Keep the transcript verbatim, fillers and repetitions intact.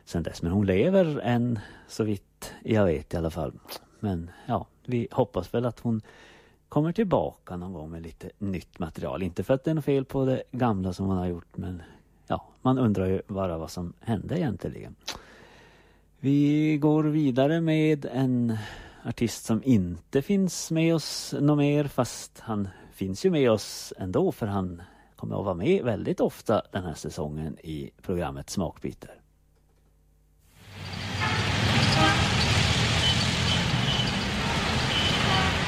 sen dess. Men hon lever än, så vitt jag vet i alla fall. Men ja, vi hoppas väl att hon kommer tillbaka någon gång med lite nytt material. Inte för att det är något fel på det gamla som hon har gjort, men ja, man undrar ju bara vad som hände egentligen. Vi går vidare med en artist som inte finns med oss något mer, fast han finns ju med oss ändå, för han kommer att vara med väldigt ofta den här säsongen i programmet Smakbitar.